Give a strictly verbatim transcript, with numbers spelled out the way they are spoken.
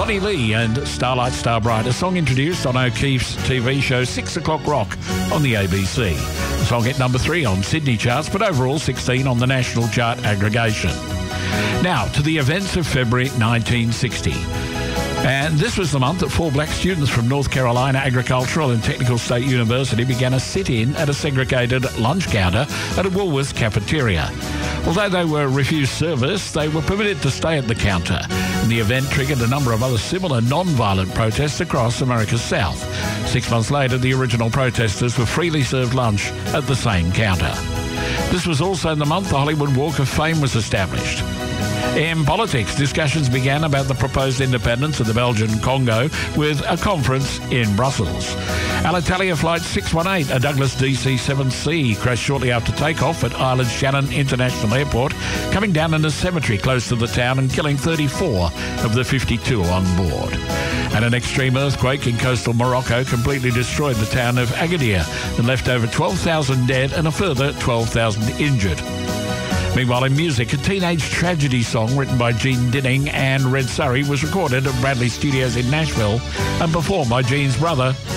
Connie Lee and Starlight Starbright, a song introduced on O'Keeffe's T V show six o'clock Rock on the A B C. The song hit number three on Sydney charts, but overall sixteen on the national chart aggregation. Now, to the events of February nineteen sixty. And this was the month that four black students from North Carolina Agricultural and Technical State University began a sit-in at a segregated lunch counter at a Woolworths cafeteria. Although they were refused service, they were permitted to stay at the counter. And the event triggered a number of other similar non-violent protests across America's South. Six months later, the original protesters were freely served lunch at the same counter. This was also the month the Hollywood Walk of Fame was established. In politics, discussions began about the proposed independence of the Belgian Congo with a conference in Brussels. Alitalia Flight six one eight, a Douglas D C seven C, crashed shortly after takeoff at Ireland's Shannon International Airport, coming down in a cemetery close to the town and killing thirty-four of the fifty-two on board. And an extreme earthquake in coastal Morocco completely destroyed the town of Agadir and left over twelve thousand dead and a further twelve thousand injured. Meanwhile, in music, a teenage tragedy song written by Gene Dinning and Red Surrey was recorded at Bradley Studios in Nashville and performed by Gene's brother,